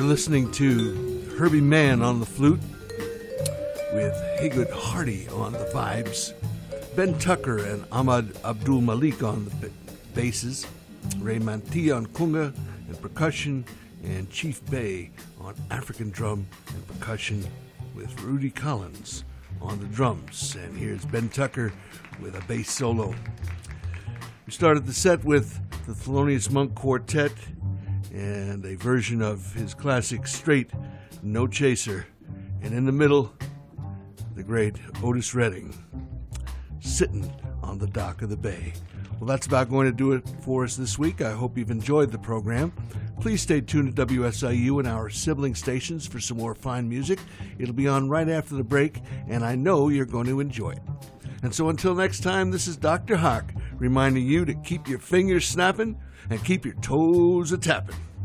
listening to Herbie Mann on the flute, with Haygood Hardy on the vibes, Ben Tucker and Ahmad Abdul Malik on the basses, Ray Mantilla on conga and percussion, and Chief Bay on African drum and percussion, with Rudy Collins on the drums. And here's Ben Tucker with a bass solo. We started the set with the Thelonious Monk Quartet and a version of his classic Straight, No Chaser. And in the middle, the great Otis Redding, Sitting on the Dock of the Bay. Well, that's about going to do it for us this week. I hope you've enjoyed the program. Please stay tuned to WSIU and our sibling stations for some more fine music. It'll be on right after the break, and I know you're going to enjoy it. And so until next time, this is Dr. Hawk reminding you to keep your fingers snapping and keep your toes a-tapping.